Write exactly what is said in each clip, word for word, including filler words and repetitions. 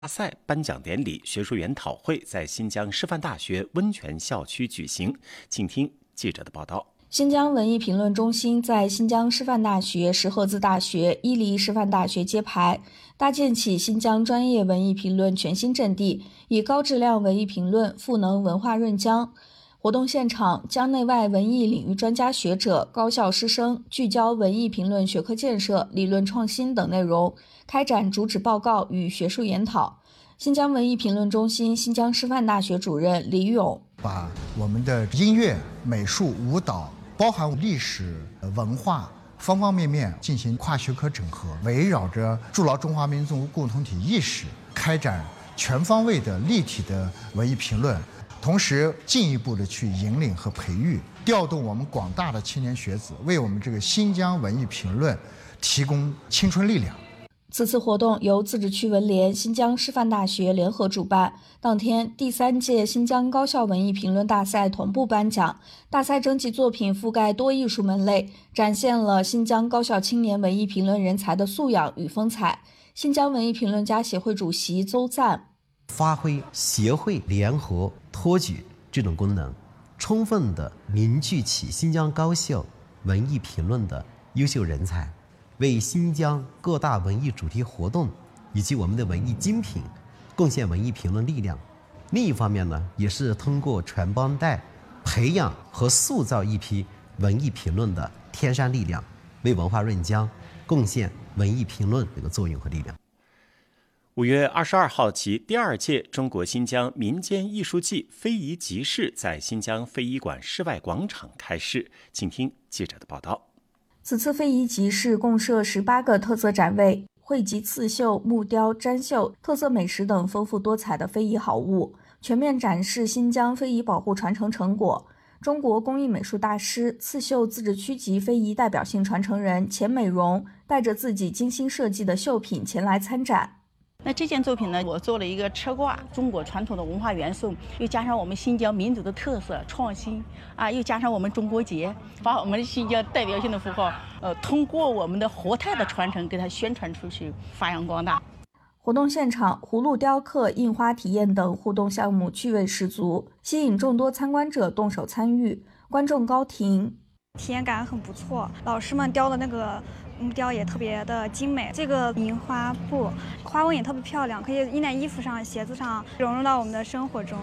大赛颁奖典礼、学术研讨会在新疆师范大学温泉校区举行。请听记者的报道。 新疆文艺评论中心在新疆师范大学、石河子大学、伊犁师范大学揭牌，搭建起新疆专业文艺评论全新阵地，以高质量文艺评论赋能文化润疆。活动现场，疆内外文艺领域专家学者、高校师生聚焦文艺评论学科建设、理论创新等内容，开展主旨报告与学术研讨。新疆文艺评论中心新疆师范大学主任李勇把我们的音乐、美术、舞蹈，包含历史、文化方方面面进行跨学科整合，围绕着筑牢中华民族共同体意识，开展全方位的立体的文艺评论，同时进一步的去引领和培育，调动我们广大的青年学子，为我们这个新疆文艺评论提供青春力量。 此次活动由自治区文联、新疆师范大学联合主办。当天，第三届新疆高校文艺评论大赛同步颁奖。大赛征集作品覆盖多艺术门类，展现了新疆高校青年文艺评论人才的素养与风采。新疆文艺评论家协会主席邹赞发挥协会联合托举这种功能，充分地凝聚起新疆高校文艺评论的优秀人才，为新疆各大文艺主题活动以及我们的文艺精品贡献文艺评论力量。另一方面呢，也是通过传帮带培养和塑造一批文艺评论的天山力量，为文化润疆贡献文艺评论这个作用和力量。 五月二十二号起，第二届中国新疆民间艺术季非遗集市在新疆非遗馆室外广场开市。请听记者的报道。 此次非遗集市共设十八个特色展位，汇集刺绣、木雕、毡绣、特色美食等丰富多彩的非遗好物，全面展示新疆非遗保护传承成果。中国工艺美术大师、刺绣自治区级非遗代表性传承人钱美荣带着自己精心设计的绣品前来参展。 那这件作品呢，我做了一个车挂，中国传统的文化元素，又加上我们新疆民族的特色创新啊，又加上我们中国结，把我们新疆代表性的符号，呃，通过我们的活态的传承，给它宣传出去，发扬光大。 活动现场，葫芦雕刻、印花体验等互动项目趣味十足，吸引众多参观者动手参与。观众高婷体验感很不错，老师们雕的那个木雕也特别的精美，这个印花布花纹也特别漂亮，可以印在衣服上、鞋子上，融入到我们的生活中。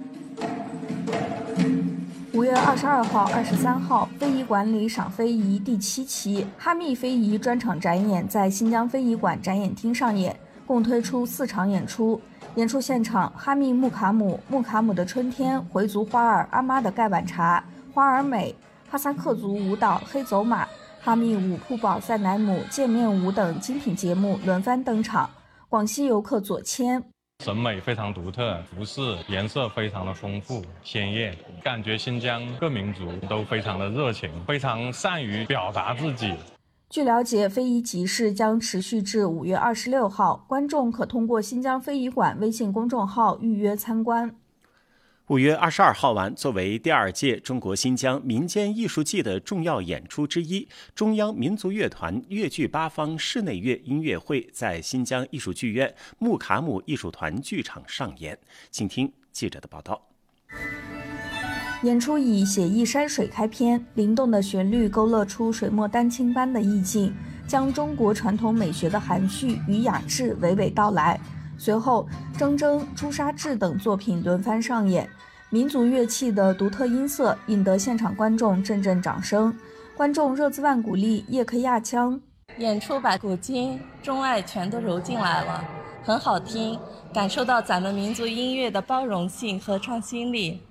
五月二十二号、二十三号，非遗馆里赏非遗第七期哈密非遗专场展演在新疆非遗馆展演厅上演，共推出四场演出。演出现场，哈密木卡姆、木卡姆的春天、回族花儿、阿妈的盖碗茶、花儿美、哈萨克族舞蹈、黑走马、哈密舞、铺宝赛乃姆、见面舞等精品节目轮番登场。广西游客左谦审美非常独特，服饰颜色非常的丰富鲜艳，感觉新疆各民族都非常的热情，非常善于表达自己。 据了解，非遗集市将持续至五月二十六号，观众可通过新疆非遗馆微信公众号预约参观。 五月二十二号晚，作为第二届中国新疆民间艺术季的重要演出之一，中央民族乐团粤剧八方室内乐音乐会在新疆艺术剧院木卡姆艺术团剧场上演。请听记者的报道。 演出以写意山水开篇，灵动的旋律勾勒出水墨丹青般的意境，将中国传统美学的含蓄与雅致娓娓道来。随后，铮铮、朱砂痣等作品轮番上演，民族乐器的独特音色引得现场观众阵阵掌声。观众热兹万古丽、叶克亚枪演出把古今中外全都揉进来了，很好听，感受到咱们民族音乐的包容性和创新力。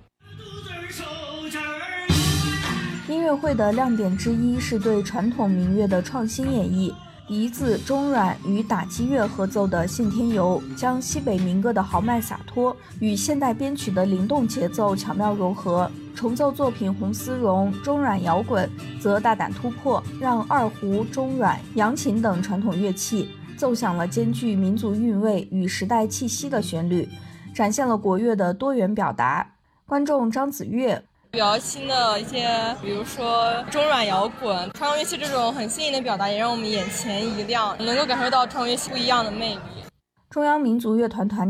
音乐会的亮点之一是对传统民乐的创新演绎，笛子、中阮与打击乐合奏的《信天游》将西北民歌的豪迈洒脱与现代编曲的灵动节奏巧妙融合，重奏作品《红丝绒》中阮摇滚则大胆突破，让二胡、中阮、扬琴等传统乐器奏响了兼具民族韵味与时代气息的旋律，展现了国乐的多元表达。观众张子月比较新的一些，比如说中阮摇滚、传统乐器这种很新颖的表达，也让我们眼前一亮，能够感受到传统乐器不一样的魅力。 中央民族乐团团